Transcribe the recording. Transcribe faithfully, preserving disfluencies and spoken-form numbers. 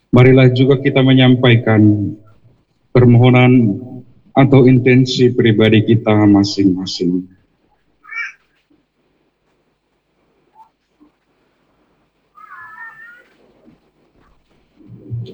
marilah juga kita menyampaikan permohonan atau intensi pribadi kita masing-masing.